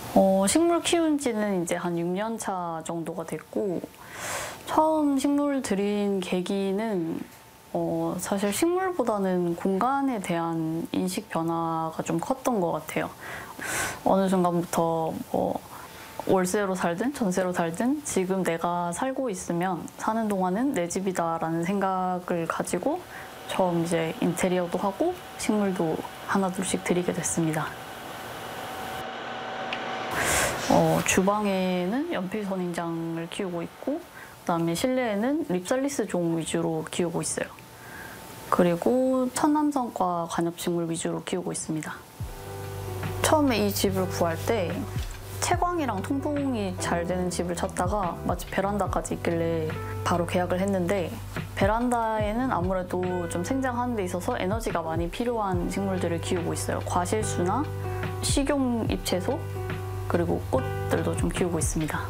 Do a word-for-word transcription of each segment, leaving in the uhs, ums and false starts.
어, 식물 키운 지는 이제 한 육 년 차 정도가 됐고, 처음 식물 들인 계기는 어, 사실 식물보다는 공간에 대한 인식 변화가 좀 컸던 것 같아요. 어느 순간부터 뭐 월세로 살든 전세로 살든 지금 내가 살고 있으면 사는 동안은 내 집이다라는 생각을 가지고 처음 이제 인테리어도 하고 식물도 하나둘씩 들이게 됐습니다. 어, 주방에는 연필 선인장을 키우고 있고, 그다음에 실내에는 립살리스 종 위주로 키우고 있어요. 그리고 천남성과 관엽식물 위주로 키우고 있습니다. 처음에 이 집을 구할 때 채광이랑 통풍이 잘 되는 집을 찾다가 마치 베란다까지 있길래 바로 계약을 했는데, 베란다에는 아무래도 좀 생장하는 데 있어서 에너지가 많이 필요한 식물들을 키우고 있어요. 과실수나 식용 잎채소, 그리고 꽃들도 좀 키우고 있습니다.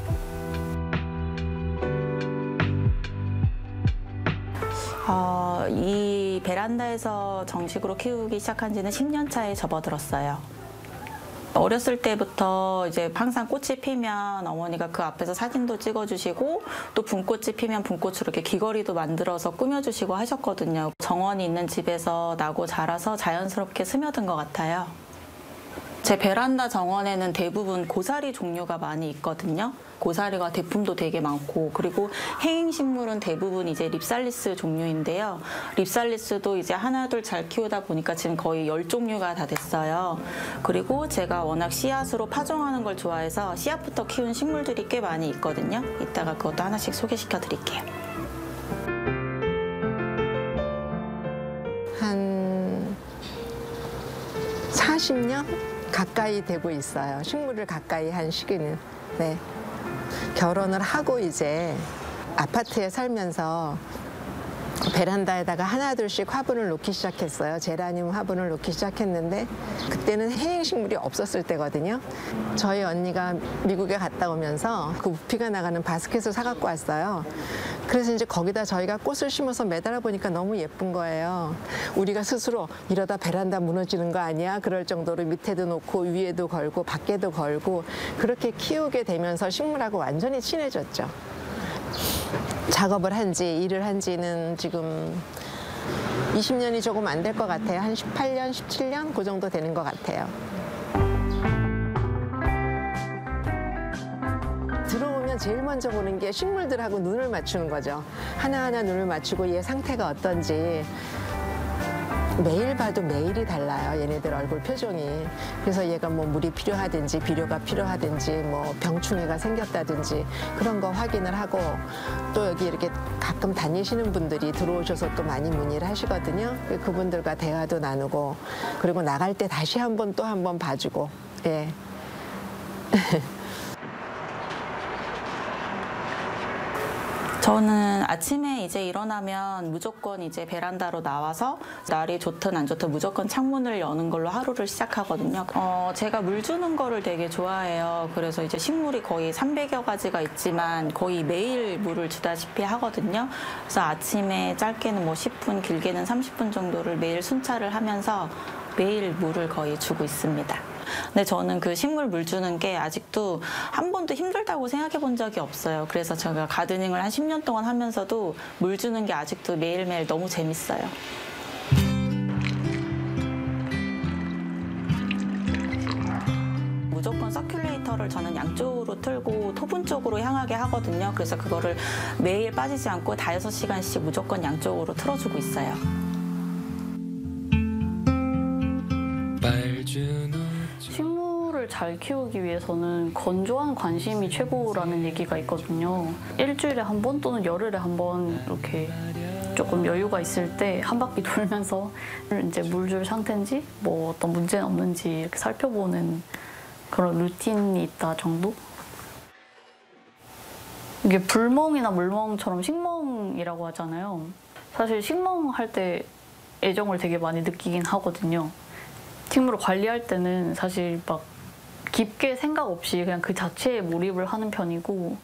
어, 이 베란다에서 정식으로 키우기 시작한 지는 십 년 차에 접어들었어요. 어렸을 때부터 이제 항상 꽃이 피면 어머니가 그 앞에서 사진도 찍어주시고, 또 분꽃이 피면 분꽃으로 이렇게 귀걸이도 만들어서 꾸며주시고 하셨거든요. 정원이 있는 집에서 나고 자라서 자연스럽게 스며든 것 같아요. 제 베란다 정원에는 대부분 고사리 종류가 많이 있거든요. 고사리가 대품도 되게 많고, 그리고 해잉식물은 대부분 이제 립살리스 종류인데요. 립살리스도 이제 하나둘 잘 키우다 보니까 지금 거의 열 종류가 다 됐어요. 그리고 제가 워낙 씨앗으로 파종하는 걸 좋아해서 씨앗부터 키운 식물들이 꽤 많이 있거든요. 이따가 그것도 하나씩 소개시켜 드릴게요. 한 사십 년 가까이 되고 있어요. 식물을 가까이 한 시기는. 네. 결혼을 하고 이제 아파트에 살면서 베란다에다가 하나둘씩 화분을 놓기 시작했어요. 제라늄 화분을 놓기 시작했는데, 그때는 해잉식물이 없었을 때거든요. 저희 언니가 미국에 갔다 오면서 그 부피가 나가는 바스켓을 사갖고 왔어요. 그래서 이제 거기다 저희가 꽃을 심어서 매달아 보니까 너무 예쁜 거예요. 우리가 스스로 이러다 베란다 무너지는 거 아니야? 그럴 정도로 밑에도 놓고 위에도 걸고 밖에도 걸고 그렇게 키우게 되면서 식물하고 완전히 친해졌죠. 작업을 한 지, 일을 한 지는 지금 이십 년이 조금 안 될 것 같아요. 한 십팔 년, 십칠 년 그 정도 되는 것 같아요. 들어오면 제일 먼저 보는 게 식물들하고 눈을 맞추는 거죠. 하나하나 눈을 맞추고 얘 상태가 어떤지. 매일 봐도 매일이 달라요. 얘네들 얼굴 표정이. 그래서 얘가 뭐 물이 필요하든지 비료가 필요하든지 뭐 병충해가 생겼다든지 그런 거 확인을 하고, 또 여기 이렇게 가끔 다니시는 분들이 들어오셔서 또 많이 문의를 하시거든요. 그분들과 대화도 나누고, 그리고 나갈 때 다시 한번 또 한 번 봐주고. 예. 저는 아침에 이제 일어나면 무조건 이제 베란다로 나와서 날이 좋든 안 좋든 무조건 창문을 여는 걸로 하루를 시작하거든요. 어, 제가 물 주는 거를 되게 좋아해요. 그래서 이제 식물이 거의 삼백여 가지가 있지만 거의 매일 물을 주다시피 하거든요. 그래서 아침에 짧게는 뭐 십 분, 길게는 삼십 분 정도를 매일 순찰을 하면서 매일 물을 거의 주고 있습니다. 근데 저는 그 식물 물 주는 게 아직도 한 번도 힘들다고 생각해 본 적이 없어요. 그래서 제가 가드닝을 한 십 년 동안 하면서도 물 주는 게 아직도 매일매일 너무 재밌어요. 무조건 서큘레이터를 저는 양쪽으로 틀고 토분 쪽으로 향하게 하거든요. 그래서 그거를 매일 빠지지 않고 다여섯 시간씩 무조건 양쪽으로 틀어주고 있어요. 식물을 잘 키우기 위해서는 건조한 관심이 최고라는 얘기가 있거든요. 일주일에 한 번 또는 열흘에 한 번 이렇게 조금 여유가 있을 때 한 바퀴 돌면서 이제 물 줄 상태인지 뭐 어떤 문제는 없는지 이렇게 살펴보는 그런 루틴이 있다 정도? 이게 불멍이나 물멍처럼 식멍이라고 하잖아요. 사실 식멍할 때 애정을 되게 많이 느끼긴 하거든요. 식물을 관리할 때는 사실 막 깊게 생각 없이 그냥 그 자체에 몰입을 하는 편이고,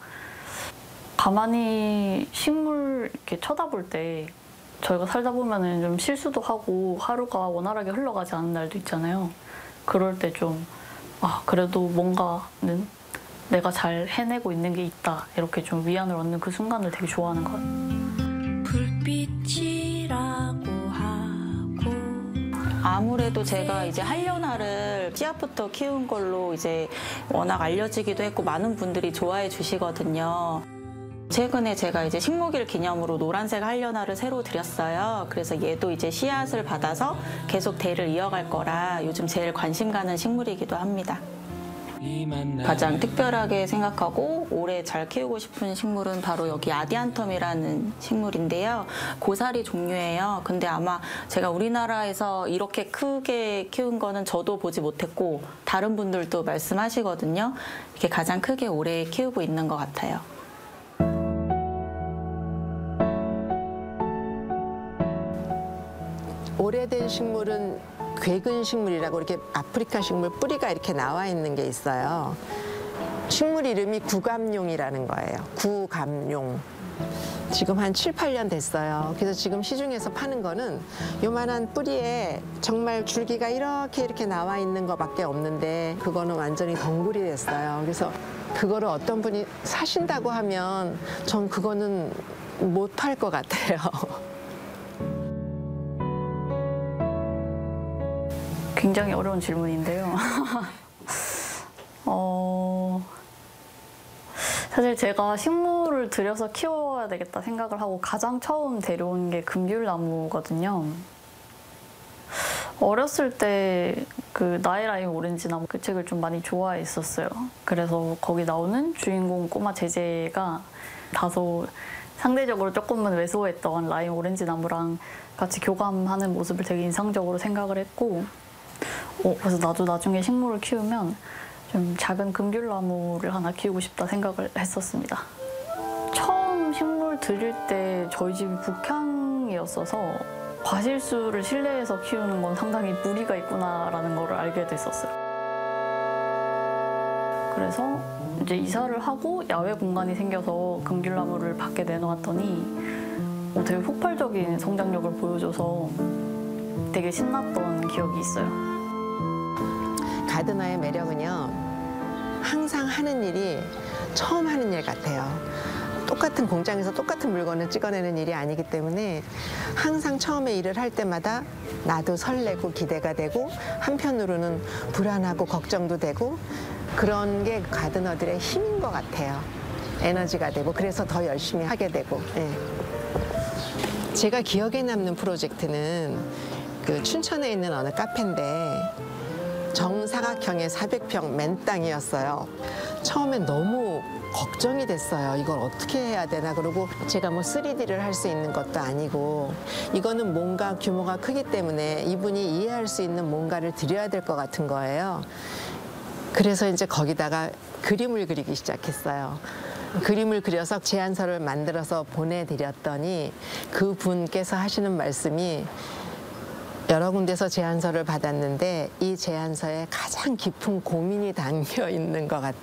가만히 식물 이렇게 쳐다볼 때 저희가 살다 보면은 좀 실수도 하고 하루가 원활하게 흘러가지 않는 날도 있잖아요. 그럴 때 좀 아, 그래도 뭔가는 내가 잘 해내고 있는 게 있다. 이렇게 좀 위안을 얻는 그 순간을 되게 좋아하는 것 같아요. 불빛이라고 하고 아무래도 제가 이제 한려나를 씨앗부터 키운 걸로 이제 워낙 알려지기도 했고 많은 분들이 좋아해 주시거든요. 최근에 제가 이제 식목일 기념으로 노란색 한려나를 새로 들였어요. 그래서 얘도 이제 씨앗을 받아서 계속 대를 이어갈 거라 요즘 제일 관심 가는 식물이기도 합니다. 가장 특별하게 생각하고 오래 잘 키우고 싶은 식물은 바로 여기 아디안텀이라는 식물인데요. 고사리 종류예요. 근데 아마 제가 우리나라에서 이렇게 크게 키운 거는 저도 보지 못했고 다른 분들도 말씀하시거든요. 이게 가장 크게 오래 키우고 있는 것 같아요. 오래된 식물은 괴근 식물이라고 이렇게 아프리카 식물 뿌리가 이렇게 나와 있는 게 있어요. 식물 이름이 구감룡이라는 거예요. 구감룡. 지금 한 칠, 팔 년 됐어요. 그래서 지금 시중에서 파는 거는 요만한 뿌리에 정말 줄기가 이렇게 이렇게 나와 있는 거밖에 없는데 그거는 완전히 덩굴이 됐어요. 그래서 그거를 어떤 분이 사신다고 하면 전 그거는 못 팔 것 같아요. 굉장히 어려운 질문인데요. 어, 사실 제가 식물을 들여서 키워야 되겠다 생각을 하고 가장 처음 데려온 게 금귤나무거든요. 어렸을 때 그 나의 라임 오렌지 나무 그 책을 좀 많이 좋아했었어요. 그래서 거기 나오는 주인공 꼬마 제제가 다소 상대적으로 조금은 왜소했던 라임 오렌지 나무랑 같이 교감하는 모습을 되게 인상적으로 생각을 했고 어, 그래서 나도 나중에 식물을 키우면 좀 작은 금귤나무를 하나 키우고 싶다 생각을 했었습니다. 처음 식물 들일 때 저희 집이 북향이었어서 과실수를 실내에서 키우는 건 상당히 무리가 있구나라는 걸 알게 됐었어요. 그래서 이제 이사를 하고 야외 공간이 생겨서 금귤나무를 밖에 내놓았더니 어, 되게 폭발적인 성장력을 보여줘서 되게 신났던 기억이 있어요. 가드너의 매력은요, 항상 하는 일이 처음 하는 일 같아요. 똑같은 공장에서 똑같은 물건을 찍어내는 일이 아니기 때문에 항상 처음에 일을 할 때마다 나도 설레고 기대가 되고 한편으로는 불안하고 걱정도 되고 그런 게 가드너들의 힘인 것 같아요. 에너지가 되고 그래서 더 열심히 하게 되고. 예. 제가 기억에 남는 프로젝트는 그 춘천에 있는 어느 카페인데 정사각형의 사백 평 맨 땅이었어요. 처음엔 너무 걱정이 됐어요. 이걸 어떻게 해야 되나. 그러고 제가 뭐 쓰리디를 할 수 있는 것도 아니고 이거는 뭔가 규모가 크기 때문에 이분이 이해할 수 있는 뭔가를 드려야 될 것 같은 거예요. 그래서 이제 거기다가 그림을 그리기 시작했어요. 그림을 그려서 제안서를 만들어서 보내드렸더니 그분께서 하시는 말씀이 여러 군데서 제안서를 받았는데 이 제안서에 가장 깊은 고민이 담겨 있는 것 같다.